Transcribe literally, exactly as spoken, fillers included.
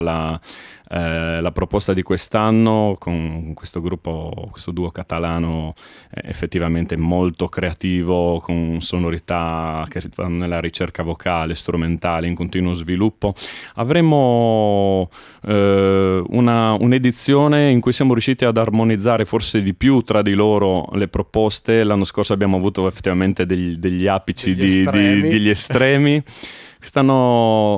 la, eh, la proposta di quest'anno con questo gruppo, questo duo catalano eh, effettivamente molto creativo, con sonorità che vanno nella ricerca vocale, strumentale, in continuo sviluppo. Avremo eh, una, un'edizione in cui siamo riusciti ad armonizzare forse di più tra di loro le proposte. L'anno scorso abbiamo avuto effettivamente degli, degli apici degli di, di, estremi. degli estremi. Quest'anno